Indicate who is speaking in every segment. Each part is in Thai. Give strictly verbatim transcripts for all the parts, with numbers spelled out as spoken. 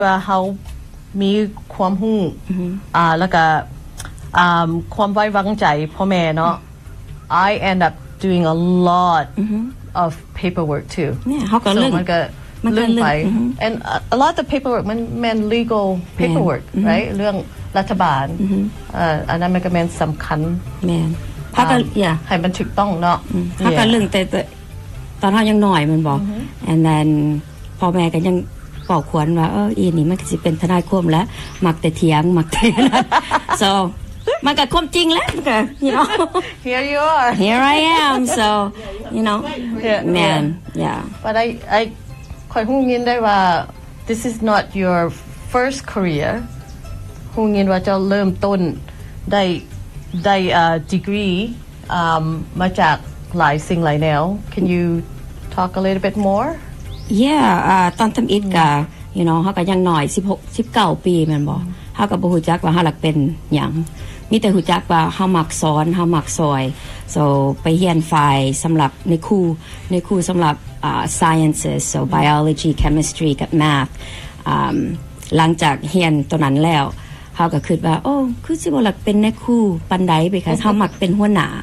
Speaker 1: ว่าเขามีความรู้อ่าแล้วก็อ่าความไว้วางใจพ่อแม่เนาะ I end up doing a lot of paperwork too
Speaker 2: เนี่ยเขาก็เรื่อง
Speaker 1: มันก็เรื่องไป and a lot of paperwork มันแม่น legal paperwork right เรื่องรัฐบาลอ่าอันนั้นมันก็แม่นสำคัญ
Speaker 2: แม่นเขาก็อย่า
Speaker 1: ให้มันถูกต้องเนาะ
Speaker 2: เขาก็เรื่องแต่ตอนเขายังหน่อยมันบอก and then พ่อแม่ก็ยังบอกขวัญว่าเอออีนี่มันสิเป็นทนายความแล้วมักแต่เถียงมักแต่นั้น so มันก็ความจริงแล้วมันก็ you know
Speaker 1: here you are
Speaker 2: here I am so you know man yeah
Speaker 1: but I I ค่อยฮู้ยินได้ว่า this is not your first career ฮู้ยินว่าเจ้าเริ่มต้นได้ได้อ่า degree อ่ามาจากหลายสิ่งหลายแนว can you talk a little bit more
Speaker 2: yeah อ่าตอนทำอิฐก็ you know เฮาก็ยังน้อยสิบหก สิบเก้าปีแม่นบ่เฮาก็บ่ฮู้จักว่าเฮาหลักเป็นหยังมีแต่ฮู้จักว่าเฮามักสอนเฮามักซอย so ไปเรียนฝ่ายสำหรับในครูในครูสำหรับอ่า sciences so biology chemistry กับ math อ่าหลังจากเรียนตัวนั้นแล้วเฮาก็คิดว่าโอ้คือสิบ่หลักเป็นในครูปานใด because เฮามักเป็นหัวหน้า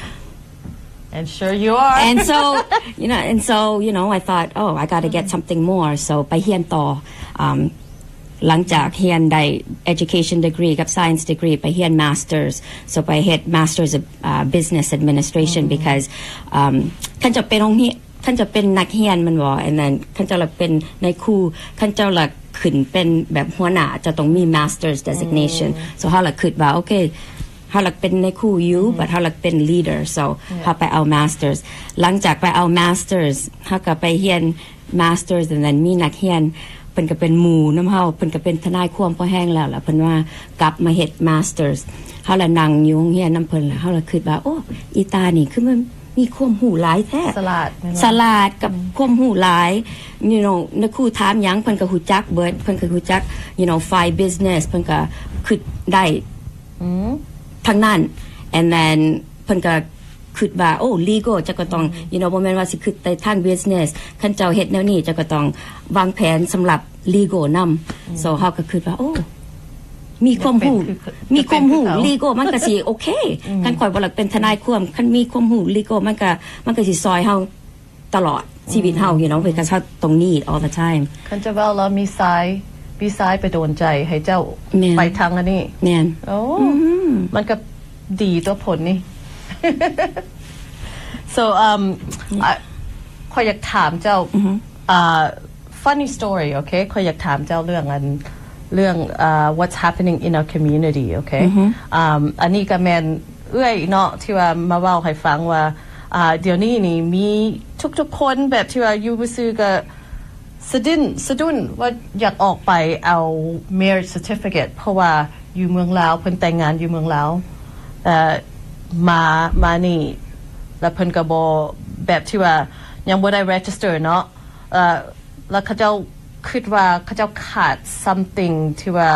Speaker 1: And sure you are.
Speaker 2: and so, you know, and so, you know, I thought, oh, I got to get something more. So ไปเรียนต่อ um หลังจากเรียนได้ education degree กับ science degree ไปเรียน masters so ไปเฮ็ด masters of uh, business administration mm-hmm. because um คันจะเป็นโรงเรียนคันจะเป็นนักเรียนมันบ่ and then คันจะหลักเป็นในครูคันจะหลักขึ้นเป็นแบบหัวหน้าจะต้องมี masters designation mm-hmm. so เฮาหลักคิดว่าโอเคเฮาหลักเป็นในครูอยู่ but เฮาหลักเป็น leader so เฮาไปเอา masters หลังจากไปเอา masters เฮาก็ไปเรียน masters and then มีนักเรียนเพิ่นก็เป็นหมู่นำเฮาเพิ่นก็เป็นทนายความพอแห้งแล้วล่ะเพิ่นว่ากลับมาเฮ็ด masters เฮาละนั่งอยู่โรงเรียนนำเพิ่นล่ะเฮาละคิดว่าโอ้อีตานี่คือมันมีความรู้หลายแท้
Speaker 1: สลาด
Speaker 2: สลาดกับความรู้หลาย you know นักครูถามหยังเพิ่นก็ฮู้จักเบิดเพิ่นก็ฮู้จัก you know ฝ่าย business เพิ่นก็คิดได้อือทั้งนั้น and then เพิ่นก็คิดว่าโอ้ legal จะก็ต้อง you know บ่แม่นว่าสิคิดแต่ทาง business คันเจ้าเฮ็ดแนวนี้จะก็ต้องวางแผนสำหรับ legal นำ so เฮาก็คิดว่าโอ้มีความรู้มีความรู้ legal มันก็สิโอเคคันข่อยบ่ล่ะเป็นทนายความคันมีความรู้ legal มันก็มันก็สิซอยเฮาตลอดชีวิตเฮา you know because เฮาต้อง need all the time
Speaker 1: คันจะว่าเรามีสายมีสายไปโดนใจให้เจ้าไปทางอันนี้
Speaker 2: แม่น
Speaker 1: โอ้มันก็ดีตัวผลนี่ so um ขอยอยากถามเจ้าอ่า funny story โอเคขอยอยากถามเจ้าเรื่องอันเรื่องอ่า what's happening in our community โอเคอ่าอันนี้ก็แม่นเอื้อยเนาะที่ว่ามาเว้าให้ฟังว่าอ่าเดี๋ยวนี้นี่มีทุกๆคนแบบที่ว่าอยู่ซื่อก็สะดุ้นสะดุ้นว่าอยากออกไปเอา marriage certificate เพราะว่าอยู่เมืองลาวเพิ่นแต่งงานอยู่เมืองลาวแต่มามานี่แล้วเพิ่นก็บ่แบบที่ว่ายังบ่ได้ register เนาะเอ่อแล้วเขาเจ้าคิดว่าเขาเจ้าขาด something ที่ว่า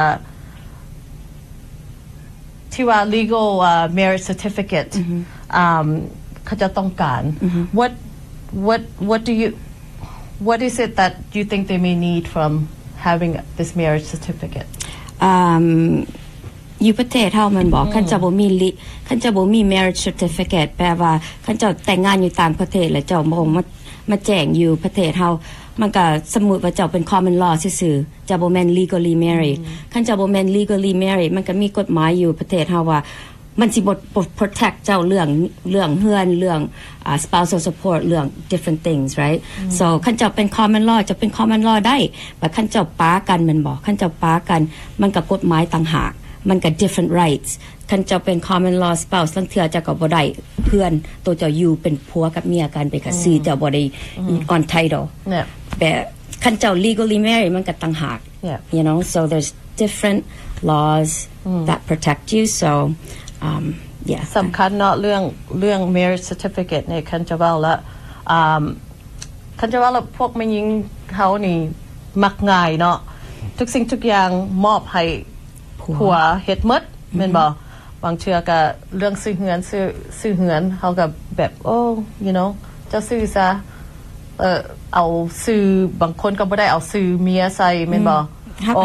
Speaker 1: ที่ว่า legal uh, marriage certificate อืมเขาจะต้องการ what what what do you what is it that you think they may need from having this marriage certificate
Speaker 2: umอยู่ประเทศเฮามันบอกคันจะบ่มีคันจะบ่มี marriage certificate แปลว่าคันเจ้าแต่งงานอยู่ต่างประเทศแล้วเจ้าบ่มามาแจ้งอยู่ประเทศเฮามันก็สมมุติว่าเจ้าเป็น common law ซื่อๆจะบ่แม่น legally married คันเจ้าบ่แม่น legally married มันก็มีกฎหมายอยู่ประเทศเฮาว่ามันสิบ่ protect เจ้าเรื่องเรื่องเฮือนเรื่อง uh, spousal support เรื่อง different things right so คันเจ้าเป็น common law จะเป็น common law ได้แต่คันเจ้าป้ากันแม่นบ่คันเจ้าป้ากันมันก็กฎหมายต่างหากมันก็ different rights คันเจ้าเป็น common law spouse ลังเทื่อจะก็บ่ได้เพื่อนตัวเจ้าอยู่เป็นผัวกับเมียกันไปก็ซื้อเจ้าบ่ได้ on title แต่คันเจ้า legally married มันก็ต่างหาก you know so there's different laws that protect you so um yeah
Speaker 1: สำคัญเนาะเรื่องเรื่อง marriage certificate ในคันจะว่าละอ่าคันจะว่าละพวกแม่หญิงเฮานี่มักง่ายเนาะทุกสิ่งทุกอย่างมอบให้ผัวเฮ็ดหมดแม่นบ่บางเทื่อก็เรื่องซื้อเฮือนซื้อซื้อเฮือนเฮาก็แบบโอ้ you know เจ้าซื้อซะเอ่อเอาซื้อบางคนก็บ่ได้เอาซื้อเมียใส่แม่นบ่
Speaker 2: เฮา